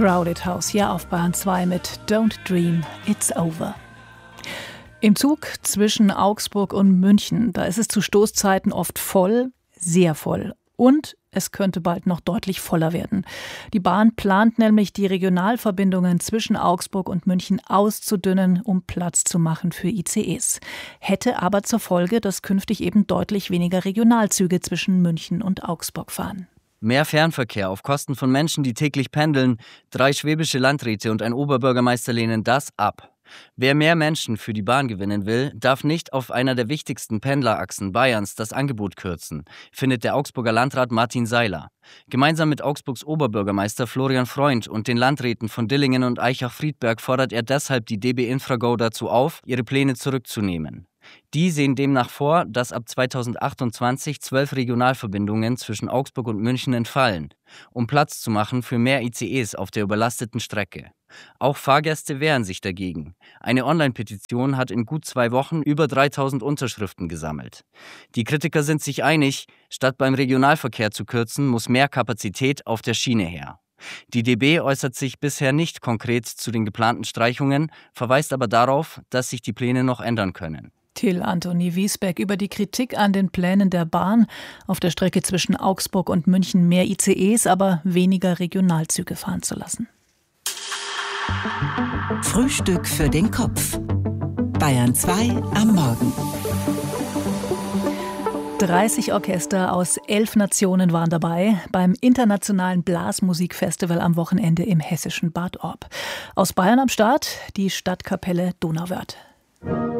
Crowded House hier auf Bayern 2 mit Don't Dream, It's Over. Im Zug zwischen Augsburg und München, da ist es zu Stoßzeiten oft voll, sehr voll. Und es könnte bald noch deutlich voller werden. Die Bahn plant nämlich, die Regionalverbindungen zwischen Augsburg und München auszudünnen, um Platz zu machen für ICEs. Hätte aber zur Folge, dass künftig eben deutlich weniger Regionalzüge zwischen München und Augsburg fahren. Mehr Fernverkehr auf Kosten von Menschen, die täglich pendeln. 3 schwäbische Landräte und ein Oberbürgermeister lehnen das ab. Wer mehr Menschen für die Bahn gewinnen will, darf nicht auf einer der wichtigsten Pendlerachsen Bayerns das Angebot kürzen, findet der Augsburger Landrat Martin Seiler. Gemeinsam mit Augsburgs Oberbürgermeister Florian Freund und den Landräten von Dillingen und Aichach-Friedberg fordert er deshalb die DB Infrago dazu auf, ihre Pläne zurückzunehmen. Die sehen demnach vor, dass ab 2028 12 Regionalverbindungen zwischen Augsburg und München entfallen, um Platz zu machen für mehr ICEs auf der überlasteten Strecke. Auch Fahrgäste wehren sich dagegen. Eine Online-Petition hat in gut 2 Wochen über 3000 Unterschriften gesammelt. Die Kritiker sind sich einig, statt beim Regionalverkehr zu kürzen, muss mehr Kapazität auf der Schiene her. Die DB äußert sich bisher nicht konkret zu den geplanten Streichungen, verweist aber darauf, dass sich die Pläne noch ändern können. Till Anthony Wiesbeck über die Kritik an den Plänen der Bahn, auf der Strecke zwischen Augsburg und München mehr ICEs, aber weniger Regionalzüge fahren zu lassen. Frühstück für den Kopf. Bayern 2 am Morgen. 30 Orchester aus 11 Nationen waren dabei beim internationalen Blasmusikfestival am Wochenende im hessischen Bad Orb. Aus Bayern am Start die Stadtkapelle Donauwörth.